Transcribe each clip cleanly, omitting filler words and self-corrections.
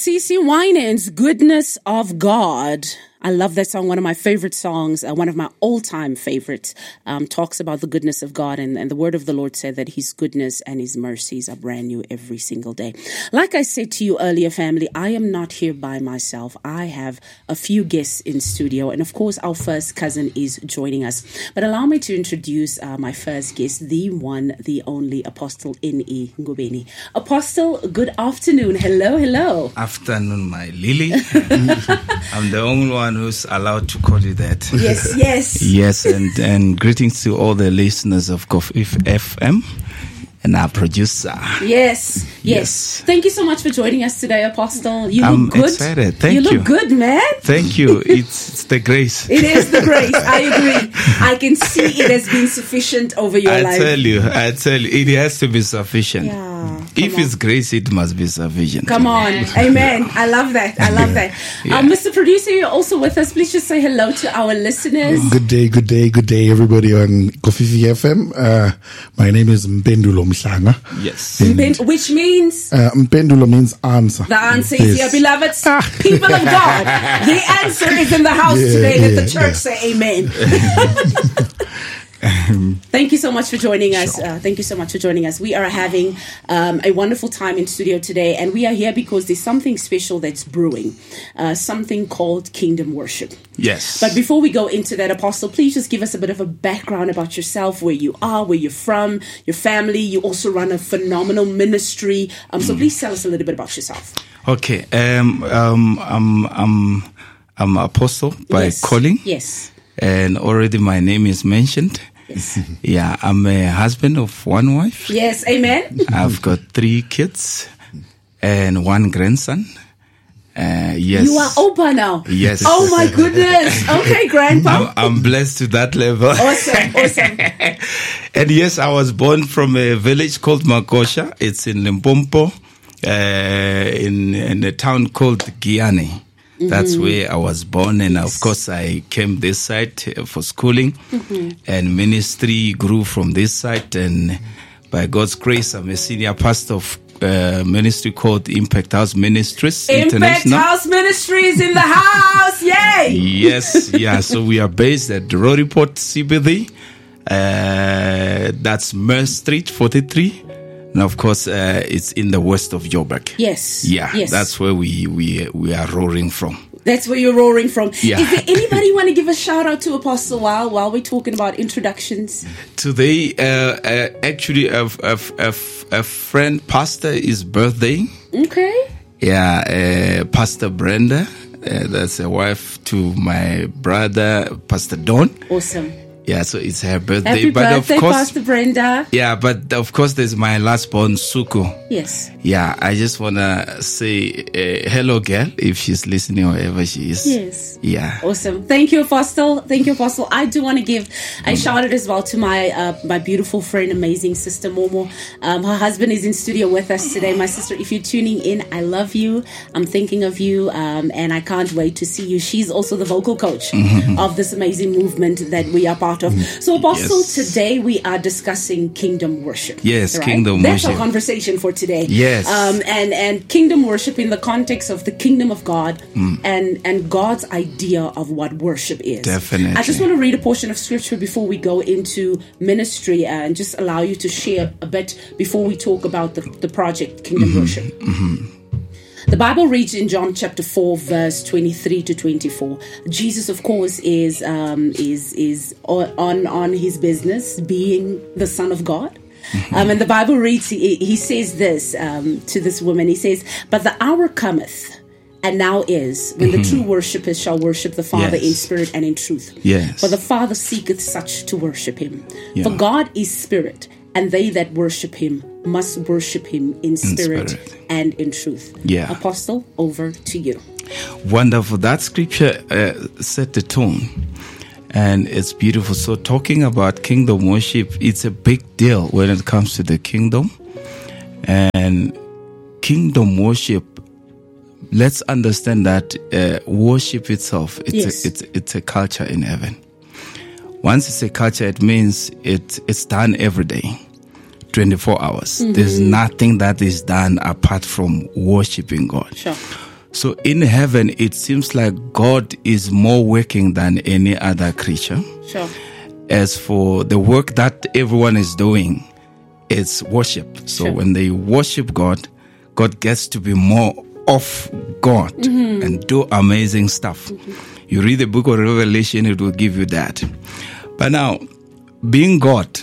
CeCe Winans, Goodness of God. I love that song. One of my favorite songs, one of my all-time favorites, talks about the goodness of God. And the word of the Lord said that his goodness and his mercies are brand new every single day. Like I said to you earlier, family, I am not here by myself. I have a few guests in studio. And of course, our first cousin is joining us. But allow me to introduce my first guest, the one, the only Apostle N.E. Ngobeni. Apostle, good afternoon. Hello, hello. Afternoon, my Lily. I'm the only one who's allowed to call you that. Yes, yes. Yes, and greetings to all the listeners of Kofif FM and our producer. Yes. Thank you so much for joining us today, Apostle. You look good. I'm excited. Thank you. You look good, man. Thank you. It's the grace. It is the grace. I agree. I can see it has been sufficient over your life. I tell you, it has to be sufficient. Yeah. If it's grace, it must be sufficient. Come on. Amen. I love that. Yeah. Mr. Producer, you're also with us. Please just say hello to our listeners. Good day, everybody on Kofifi FM. My name is Mpendulo Mhlanga. Yes. Which means? Mpendulo means answer. The answer is here, beloved people of God. The answer is in the house today. Let the church say amen. Thank you so much for joining us. Thank you so much for joining us. We are having a wonderful time in studio today, and we are here because there's something special that's brewing, something called Kingdom Worship. Yes. But before we go into that, Apostle, please just give us a bit of a background about yourself, where you are, where you're from, your family. You also run a phenomenal ministry. So please tell us a little bit about yourself. Okay. I'm Apostle by calling. Yes. And already my name is mentioned. Yes. Yeah, I'm a husband of one wife. Yes, amen. I've got 3 kids and 1 grandson. Yes. You are Opa now. Yes. Oh my goodness. Okay, Grandpa. I'm blessed to that level. Awesome. And yes, I was born from a village called Makosha. It's in Limpopo, in a town called Giani. That's where I was born, and of course I came this side for schooling, and ministry grew from this side, and by God's grace I'm a senior pastor of ministry called Impact House Ministries International. Impact House Ministries in the house, yay! Yes, yeah, so we are based at Roriport CBD, that's Mer Street 43. And of course, it's in the west of Joburg. Yes. Yeah, yes. That's where we are roaring from. That's where you're roaring from. Yeah. Is there anybody you want to give a shout out to, Apostle, while we're talking about introductions? Today, actually, a friend, pastor, is birthday. Okay. Yeah, Pastor Brenda. That's a wife to my brother, Pastor Don. Awesome. Yeah, so it's her birthday. Happy birthday, of course, Pastor Brenda. Yeah, but of course, there's my last born, Suko. Yes. Yeah, I just want to say hello, girl, if she's listening, wherever she is. Yes. Yeah. Awesome. Thank you, Apostle. I do want to give a shout out as well to my beautiful friend, amazing sister Momo. Her husband is in studio with us today. My sister, if you're tuning in, I love you. I'm thinking of you, and I can't wait to see you. She's also the vocal coach of this amazing movement that we are part of. So, Apostle, today we are discussing kingdom worship. Yes, right? kingdom That's worship. our conversation for today. Yes. And kingdom worship in the context of the kingdom of God and God's idea of what worship is. Definitely. I just want to read a portion of scripture before we go into ministry and just allow you to share a bit before we talk about the project Kingdom Worship. The Bible reads in John chapter 4, verse 23 to 24. Jesus, of course, is on his business, being the Son of God. And the Bible reads, he says this to this woman. He says, "But the hour cometh, and now is, when the true worshippers shall worship the Father in spirit and in truth. Yes. For the Father seeketh such to worship him. Yeah. For God is spirit, and they that worship him must worship him in spirit and in truth." Yeah. Apostle, over to you. Wonderful. That scripture set the tone. And it's beautiful. So talking about kingdom worship, it's a big deal when it comes to the kingdom. And kingdom worship, let's understand that worship itself, it's a culture in heaven. Once it's a culture, it means it's done every day, 24 hours. There's nothing that is done apart from worshiping God. Sure. So in heaven, it seems like God is more working than any other creature. Sure. As for the work that everyone is doing, it's worship. So Sure. when they worship God, God gets to be more of God and do amazing stuff. You read the book of Revelation, it will give you that. But now, being God,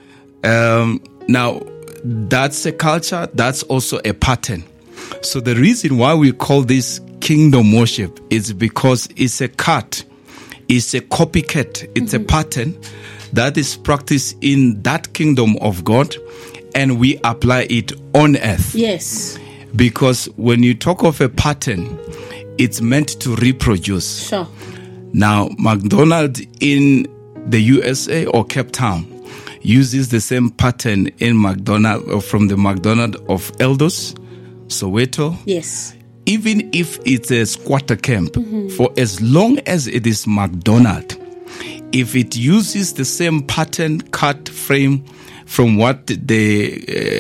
now that's a culture, that's also a pattern. So the reason why we call this kingdom worship is because it's a cut, it's a copycat, it's a pattern that is practiced in that kingdom of God, and we apply it on earth. Yes. Because when you talk of a pattern, it's meant to reproduce. Sure. Now, McDonald's in the USA or Cape Town uses the same pattern in McDonald's or from the McDonald's of Eldos, Soweto. Yes. Even if it's a squatter camp, for as long as it is McDonald's, if it uses the same pattern, cut, frame from what the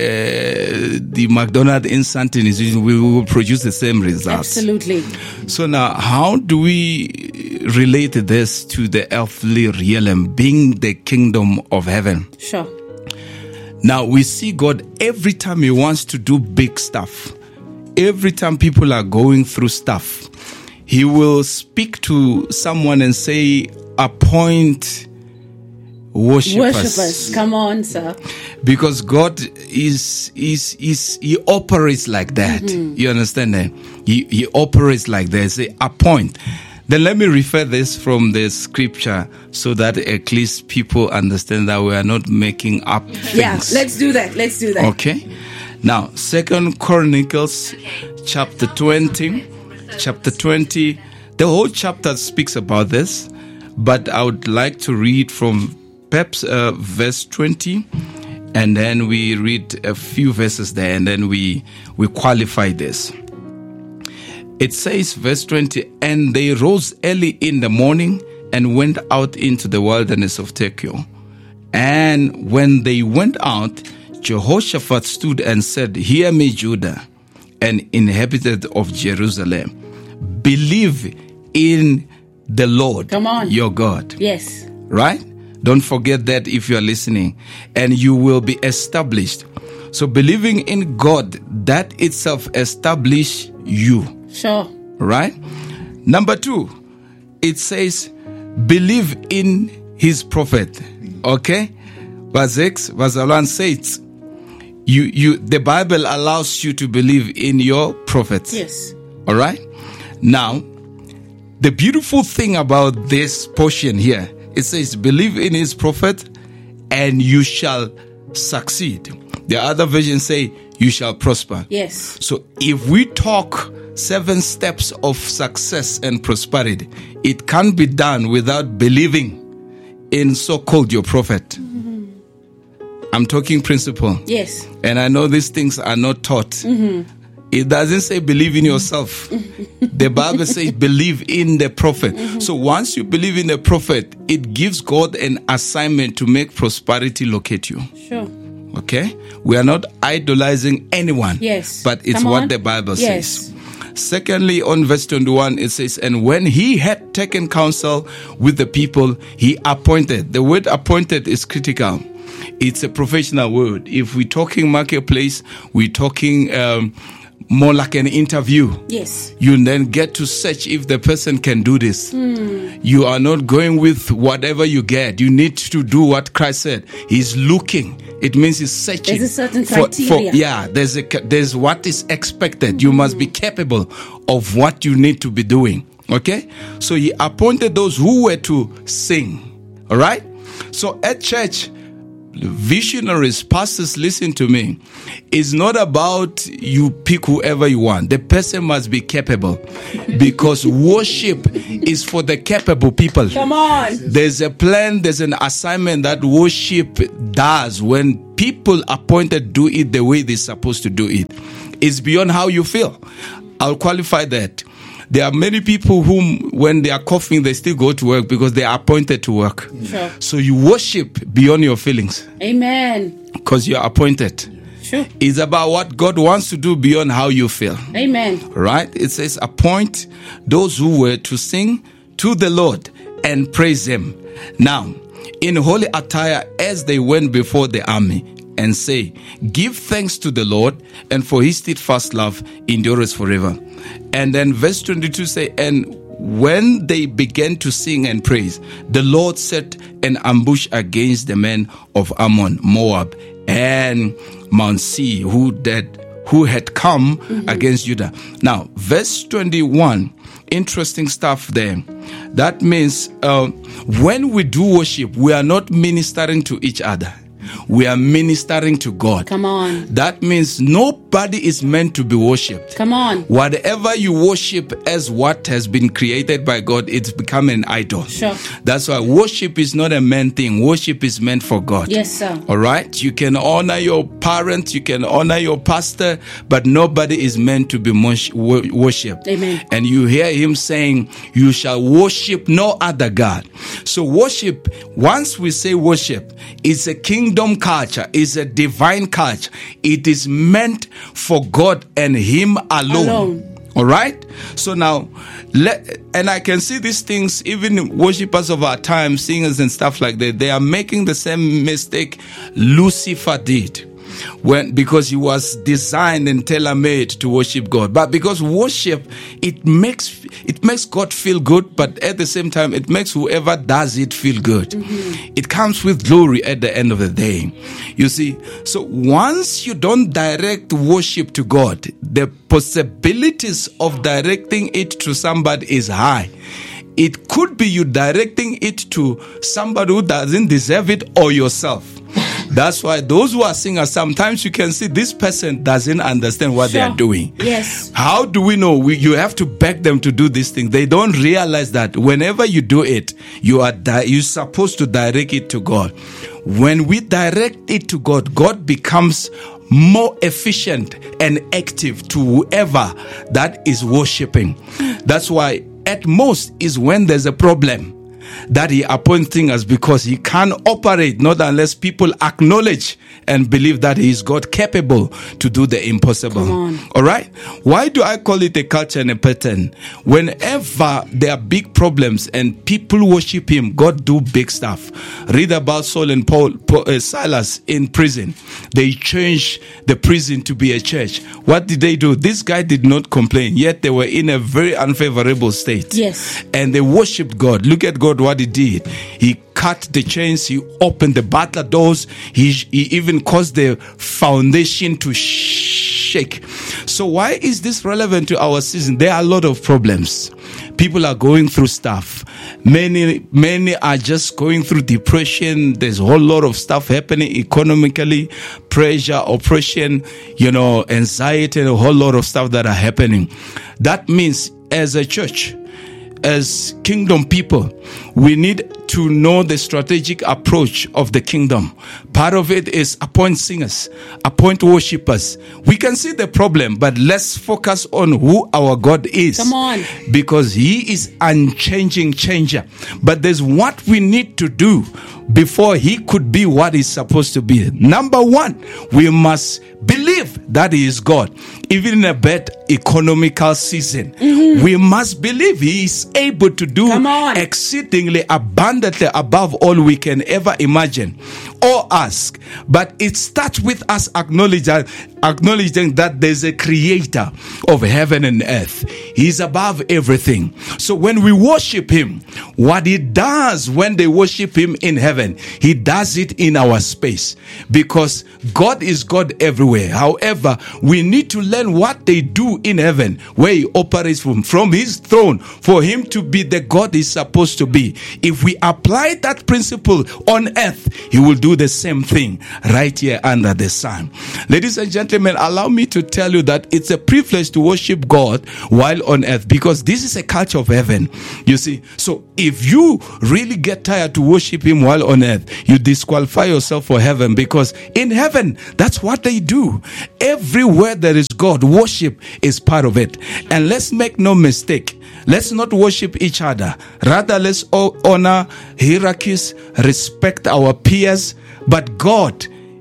McDonald's in Sandton is using, we will produce the same results. Absolutely. So now, how do we relate this to the earthly realm, being the kingdom of heaven? Sure. Now, we see God every time He wants to do big stuff. Every time people are going through stuff, He will speak to someone and say, appoint worshippers. Come on, sir. Because God He operates like that. You understand that? He operates like that. Say, appoint. Then let me refer this from the scripture so that at least people understand that we are not making up things. Yeah, let's do that. Okay. Now, 2 Chronicles chapter 20. Chapter 20. The whole chapter speaks about this, but I would like to read from perhaps verse 20, and then we read a few verses there, and then we qualify this. It says, verse 20, and they rose early in the morning and went out into the wilderness of Tekoa. And when they went out, Jehoshaphat stood and said, hear me, Judah, and inhabited of Jerusalem. Believe in the Lord, Come on. your God. Yes. Right? Don't forget that if you are listening. And you will be established. So believing in God, that itself establish you. Sure. Right? Number 2, it says, believe in His prophet. Okay? Verse 6, verse 1 says, the Bible allows you to believe in your prophets. Yes. All right? Now, the beautiful thing about this portion here, it says, believe in His prophet and you shall succeed. The other versions say, you shall prosper. Yes. So if we talk 7 steps of success and prosperity, it can't be done without believing in so-called your prophet. I'm talking principle. Yes. And I know these things are not taught. It doesn't say believe in yourself. The Bible says believe in the prophet. So once you believe in the prophet, it gives God an assignment to make prosperity locate you. Sure. Okay? We are not idolizing anyone. Yes. But it's Come what on. the Bible Yes. says. Secondly, on verse 21, it says, and when he had taken counsel with the people, he appointed. The word appointed is critical. It's a professional word. If we're talking marketplace, we're talking more like an interview. Yes. You then get to search if the person can do this. You are not going with whatever you get. You need to do what Christ said. He's looking. It means he's searching. There's a certain criteria. There's what is expected. You must be capable of what you need to be doing. Okay? So he appointed those who were to sing. All right? So at church, visionaries, pastors, listen to me. It's not about you pick whoever you want. The person must be capable, because worship is for the capable people. Come on. There's a plan, there's an assignment that worship does when people appointed do it the way they're supposed to do it. It's beyond how you feel. I'll qualify that. There are many people whom, when they are coughing, they still go to work because they are appointed to work. Sure. So you worship beyond your feelings Amen. because you are appointed. Sure. It's about what God wants to do beyond how you feel. Amen. Right? It says, appoint those who were to sing to the Lord and praise Him. Now, in holy attire, as they went before the army, and say, give thanks to the Lord, and for His steadfast love endures forever. And then verse 22 say, and when they began to sing and praise, the Lord set an ambush against the men of Ammon, Moab, and Mount Seir, who had come against Judah. Now, verse 21, interesting stuff there. That means when we do worship, we are not ministering to each other. We are ministering to God. Come on. That means nobody is meant to be worshipped. Come on. Whatever you worship as what has been created by God, it's become an idol. Sure. That's why worship is not a man thing. Worship is meant for God. Yes, sir. All right? You can honor your parents, you can honor your pastor, but nobody is meant to be worshipped. Amen. And you hear Him saying, you shall worship no other God. So worship, once we say worship, it's a kingdom culture, it's a divine culture. It is meant for God and Him alone. All right? So now, and I can see these things, even worshippers of our time, singers and stuff like that, they are making the same mistake Lucifer did. Because he was designed and tailor-made to worship God. But because worship, it makes God feel good, but at the same time, it makes whoever does it feel good. It comes with glory at the end of the day. You see, so once you don't direct worship to God, the possibilities of directing it to somebody is high. It could be you directing it to somebody who doesn't deserve it or yourself. That's why those who are singers, sometimes you can see this person doesn't understand what they are doing. Yes. How do we know? You have to beg them to do this thing. They don't realize that whenever you do it, you're supposed to direct it to God. When we direct it to God, God becomes more efficient and active to whoever that is worshiping. That's why at most is when there's a problem that He appoints singers, because He can't operate not unless people acknowledge and believe that He is God capable to do the impossible. All right? Why do I call it a culture and a pattern? Whenever there are big problems and people worship Him, God do big stuff. Read about Saul and Silas in prison. They changed the prison to be a church. What did they do? This guy did not complain, yet they were in a very unfavorable state. Yes. And they worshipped God. Look at God, what He did. He cut the chains, He opened the battle doors, he even caused the foundation to shake. So why is this relevant to our season? There are a lot of problems. People are going through stuff. Many are just going through depression. There's a whole lot of stuff happening economically, pressure, oppression, anxiety, and a whole lot of stuff that are happening. That means as a church, as kingdom people, we need to know the strategic approach of the kingdom. Part of it is appoint singers, appoint worshippers. We can see the problem, but let's focus on who our God is. Come on. Because He is unchanging changer. But there's what we need to do before He could be what He's supposed to be. Number one, we must believe that He is God. Even in a bad economical season, we must believe He is able to do exceedingly abundantly above all we can ever imagine or ask. But it starts with us acknowledging that there's a creator of heaven and earth. He's above everything. So when we worship Him, what He does when they worship Him in heaven, He does it in our space, because God is God everywhere. However, we need to learn what they do in heaven, where He operates from His throne, for Him to be the God He's supposed to be. If we apply that principle on earth, He will do the same thing right here under the sun. Ladies and gentlemen, allow me to tell you that it's a privilege to worship God while on earth, because this is a culture of heaven. You see, so if you really get tired to worship Him while on earth, you disqualify yourself for heaven, because in heaven, that's what they do. Everywhere there is God, worship is part of it. And let's make no mistake, let's not worship each other. Rather, let's honor hierarchies, respect our peers. But God,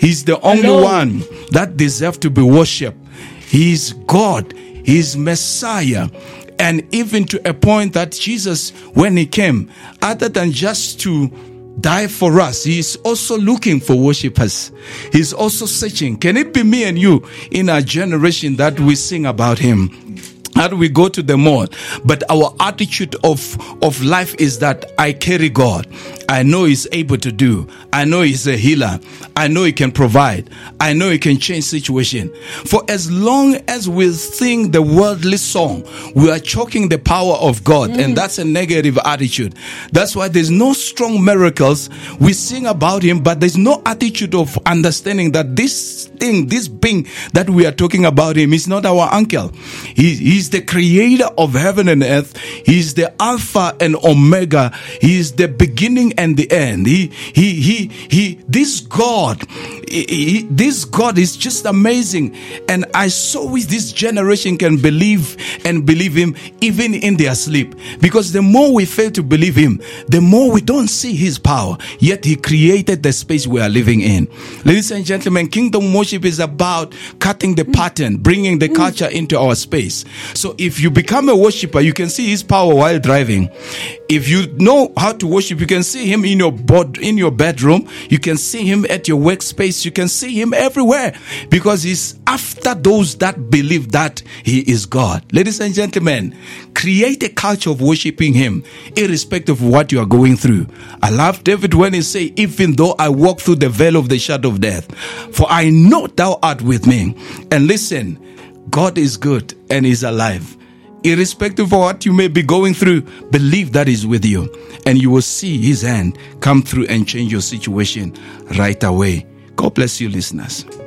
He's the only Alone. one that deserves to be worshipped. He's God. He's Messiah. And even to a point that Jesus, when he came, other than just to die for us, he's also looking for worshippers. He's also searching. Can it be me and you in our generation that we sing about him? How do we go to the mall? But our attitude of life is that I carry God. I know he's able to do. I know he's a healer. I know he can provide. I know he can change situation. For as long as we sing the worldly song, we are choking the power of God. And that's a negative attitude. That's why there's no strong miracles. We sing about him, but there's no attitude of understanding that this thing, this being that we are talking about him is not our uncle. He's the creator of heaven and earth. He's the Alpha and Omega. He is the beginning and the end. This God is just amazing. And I so wish this generation can believe him even in their sleep. Because the more we fail to believe him, the more we don't see his power. Yet he created the space we are living in. Ladies and gentlemen, kingdom worship is about cutting the pattern, bringing the culture into our space. So if you become a worshiper, you can see his power while driving. If you know how to worship, you can see him in your bedroom. You can see him at your workspace. You can see him everywhere, because he's after those that believe that he is God. Ladies and gentlemen, create a culture of worshiping him, irrespective of what you are going through. I love David when he say, even though I walk through the veil of the shadow of death, for I know thou art with me. And listen, God is good and he's alive. Irrespective of what you may be going through, believe that he's with you, and you will see his hand come through and change your situation right away. God bless you, listeners.